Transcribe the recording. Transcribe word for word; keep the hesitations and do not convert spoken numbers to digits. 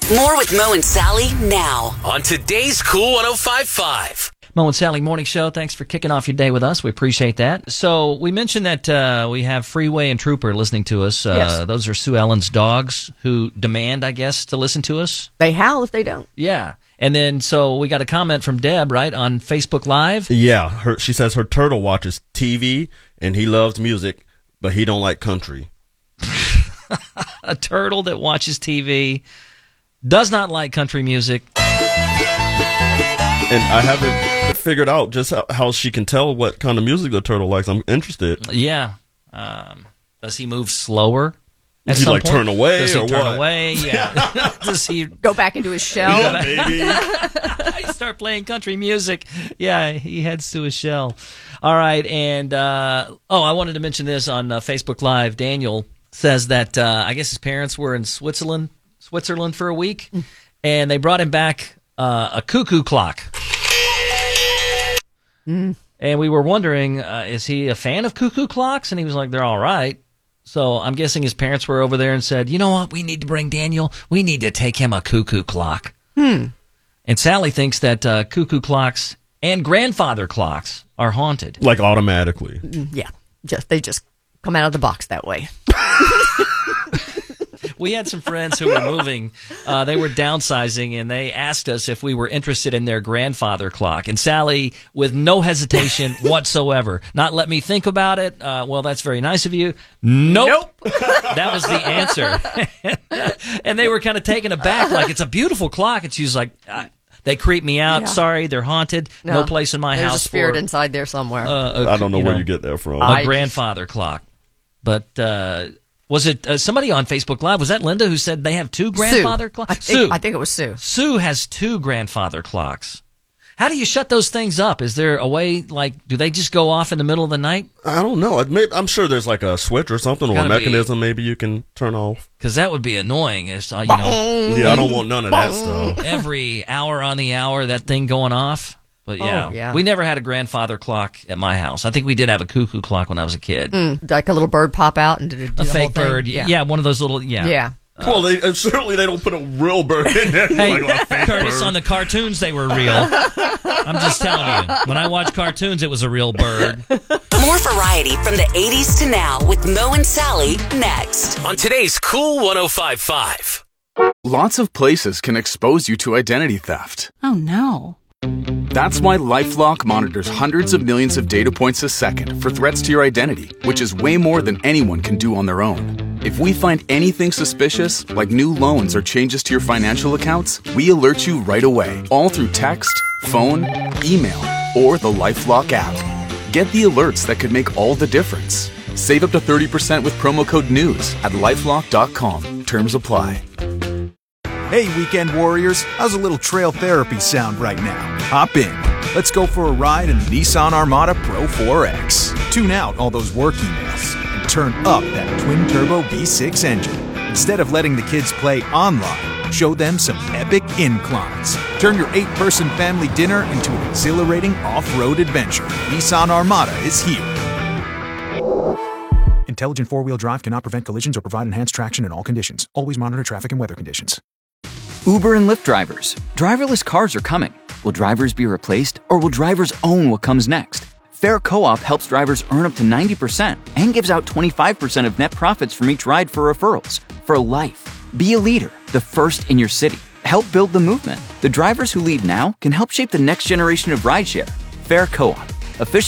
More with Mo and Sally now on today's Cool one oh five point five. Mo and Sally Morning Show. Thanks for kicking off your day with us. We appreciate that. So we mentioned that uh, we have Freeway and Trooper listening to us. Uh, Yes. Those are Sue Ellen's dogs who demand, I guess, to listen to us. They howl if they don't. Yeah. And then so we got a comment from Deb, right, on Facebook Live. Yeah, her, she says her turtle watches T V and he loves music, but he don't like country. A turtle that watches T V, does not like country music. And I haven't figured out just how, how she can tell what kind of music the turtle likes. I'm interested. Yeah. Um, does he move slower? At Does he some like point? turn away Does he or turn what? away? Yeah. Does he Go back into his shell. Yeah, maybe. I start playing country music? Yeah, he heads to his shell. All right, and uh, oh, I wanted to mention this on uh, Facebook Live. Daniel says that uh, I guess his parents were in Switzerland, Switzerland for a week, and they brought him back uh, a cuckoo clock. Mm. And we were wondering, uh, is he a fan of cuckoo clocks? And he was like, they're all right. So I'm guessing his parents were over there and said, you know what, we need to bring Daniel, we need to take him a cuckoo clock. Hmm. And Sally thinks that uh, cuckoo clocks and grandfather clocks are haunted. Like automatically. Yeah, just they just come out of the box that way. We had some friends who were moving. Uh, they were downsizing, and they asked us if we were interested in their grandfather clock. And Sally, with no hesitation whatsoever, not let me think about it. Uh, well, that's very nice of you. Nope. Nope. That was the answer. And they were kind of taken aback, like, it's a beautiful clock. And she was like, uh, they creep me out. Yeah. Sorry, they're haunted. No, No, place in my There's house a spirit for inside there somewhere. uh, a- I don't know, you where you get that from. a I- grandfather clock. But uh, was it uh, somebody on Facebook Live? Was that Linda who said they have two grandfather Sue. clocks? I think, Sue. I think it was Sue. Sue has two grandfather clocks. How do you shut those things up? Is there a way, like, do they just go off in the middle of the night? I don't know. It may, I'm sure there's like a switch or something or a Gotta be. mechanism maybe you can turn off. Because that would be annoying. It's, uh, you know, Yeah, I don't want none of that stuff. every hour on the hour, that thing going off. But yeah, Oh, yeah. we never had a grandfather clock at my house. I think we did have a cuckoo clock when I was a kid. Mm, like a little bird pop out and do, do A the whole fake thing. bird. Yeah. Yeah. one of those little, yeah. Yeah. Well, they, uh, certainly they don't put a real bird in there. Hey, like a fake Curtis, bird. on the cartoons, they were real. I'm just telling you. When I watch cartoons, it was a real bird. More variety from the eighties to now with Mo and Sally next on today's Cool one oh five point five. Lots of places can expose you to identity theft. Oh no. That's why LifeLock monitors hundreds of millions of data points a second for threats to your identity, which is way more than anyone can do on their own. If we find anything suspicious, like new loans or changes to your financial accounts, we alert you right away, all through text, phone, email, or the LifeLock app. Get the alerts that could make all the difference. Save up to thirty percent with promo code NEWS at lifelock dot com. Terms apply. Hey, weekend warriors, how's a little trail therapy sound right now? Hop in. Let's go for a ride in the Nissan Armada Pro four X. Tune out all those work emails and turn up that twin-turbo V six engine. Instead of letting the kids play online, show them some epic inclines. Turn your eight-person family dinner into an exhilarating off-road adventure. Nissan Armada is here. Intelligent four-wheel drive cannot prevent collisions or provide enhanced traction in all conditions. Always monitor traffic and weather conditions. Uber and Lyft drivers. Driverless cars are coming. Will drivers be replaced, or will drivers own what comes next? Fair Co-op helps drivers earn up to ninety percent and gives out twenty-five percent of net profits from each ride for referrals. For life. Be a leader, the first in your city. Help build the movement. The drivers who lead now can help shape the next generation of rideshare. Fair Co-op. Official